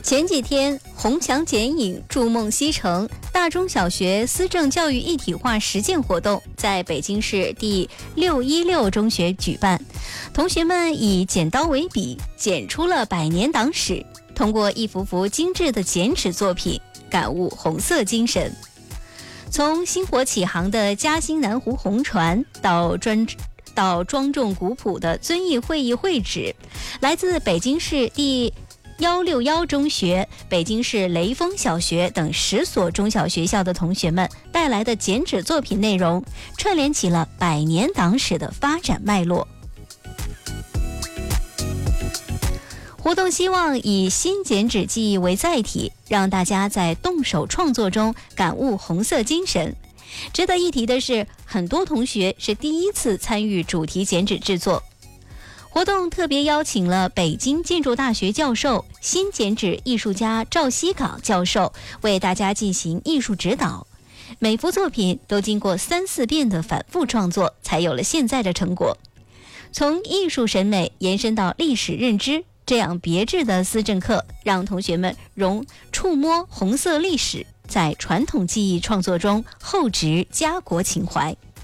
前几天，红墙剪影，筑梦西城大中小学思政教育一体化实践活动在北京市第616中学举办，同学们以剪刀为笔，剪出了百年党史，通过一幅幅精致的剪纸作品，感悟红色精神。从薪火起航的嘉兴南湖红船到庄重古朴的遵义会议会址，来自北京市第161中学、北京市雷锋小学等10所中小学校的同学们带来的剪纸作品内容，串联起了百年党史的发展脉络。活动希望以新剪纸技艺为载体，让大家在动手创作中感悟红色精神。值得一提的是，很多同学是第一次参与主题剪纸制作。活动特别邀请了北京建筑大学教授、新剪纸艺术家赵西岗教授为大家进行艺术指导。每幅作品都经过3、4遍的反复创作，才有了现在的成果。从艺术审美延伸到历史认知，这样别致的思政课，让同学们触摸红色历史，在传统技艺创作中厚植家国情怀。